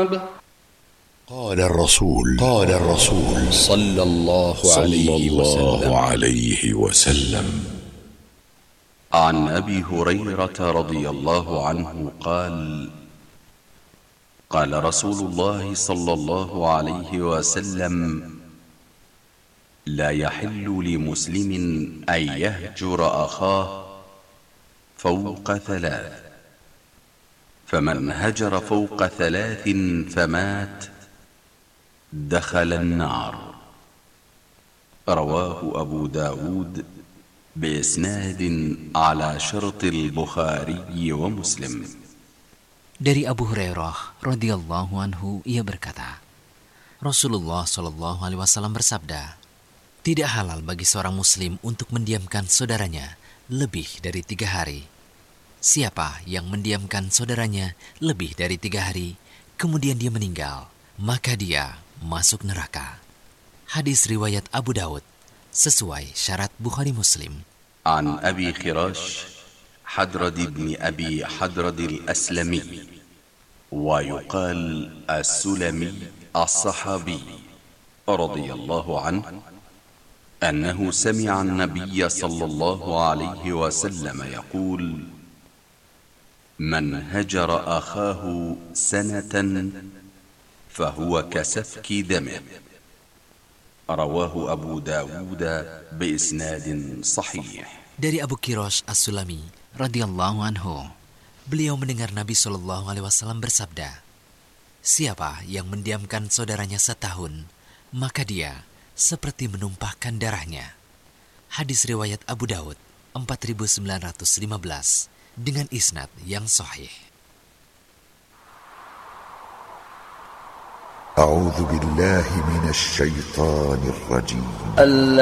الصواب. قال الرسول صلى الله عليه وسلم عن أبي هريرة رضي الله عنه قال: قال رسول الله صلى الله عليه وسلم: لا يحل لمسلم أن يهجر أخاه فوق 3، فمن هجر فوق 3 فمات دخل النار. رواه أبو داود بإسناد على شرط البخاري ومسلم. Dari Abu Hurairah radhiyallahu anhu, ia berkata, Rasulullah shallallahu alaihi wasallam bersabda, tidak halal bagi seorang muslim untuk mendiamkan saudaranya lebih dari 3 hari. Siapa yang mendiamkan saudaranya lebih dari 3 hari, kemudian dia meninggal, maka dia masuk neraka. Hadis riwayat Abu Daud sesuai syarat Bukhari Muslim. An Abi Khirash حدرد بن أبي حدرد الأسلمي ويقال السلمي الصحابي رضي الله عنه أنه سمع النبي صلى الله عليه وسلم يقول: من هجر أخاه 1 سنة فهو كسفك دمه. رواه أبو داود بإسناد صحيح. Dari Abu Khirash As-Sulami radhiyallahu anhu, beliau mendengar Nabi Shallallahu alaihi wasallam bersabda, siapa yang mendiamkan saudaranya 1 tahun, maka dia seperti menumpahkan darahnya. Hadis riwayat Abu Daud 4915 dengan isnad yang sahih. A'udzu billahi minasy syaithanir rajim.